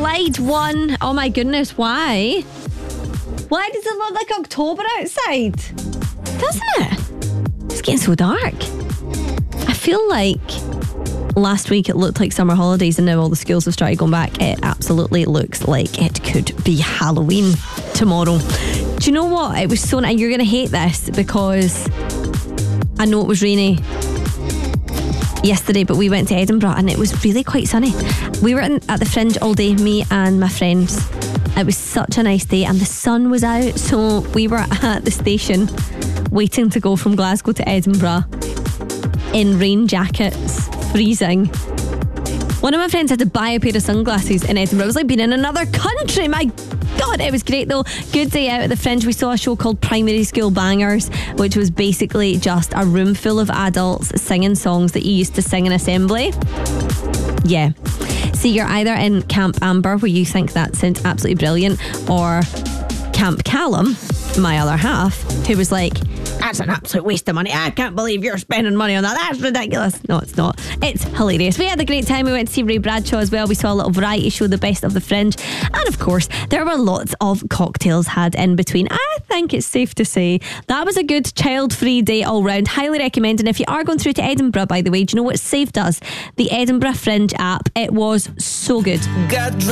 Clyde won. Oh my goodness, why? Why does it look like October outside? Doesn't it? It's getting so dark. I feel like last week it looked like summer holidays and now all the schools have started going back. It absolutely looks like it could be Halloween tomorrow. Do you know what? It was so nice. You're going to hate this because I know it was rainy yesterday, but we went to Edinburgh and it was really quite sunny. We were at the Fringe all day, me and my friends. It was such a nice day and the sun was out, so we were at the station waiting to go from Glasgow to Edinburgh in rain jackets, freezing. One of my friends had to buy a pair of sunglasses in Edinburgh. It was like being in another country. My God, it was great though. Good day out at the Fringe. We saw a show called Primary School Bangers, which was basically just a room full of adults singing songs that you used to sing in assembly. Yeah. See, you're either in Camp Amber, where you think that sounds absolutely brilliant, or Camp Callum, my other half, who was like, that's an absolute waste of money. I can't believe you're spending money on that. That's ridiculous. No, it's not. It's hilarious. We had a great time. We went to see Ray Bradshaw as well. We saw a little variety show, The Best of the Fringe. And of course, there were lots of cocktails had in between. I think it's safe to say that was a good child-free day all round. Highly recommend. And if you are going through to Edinburgh, by the way, do you know what saved us? The Edinburgh Fringe app. It was so good.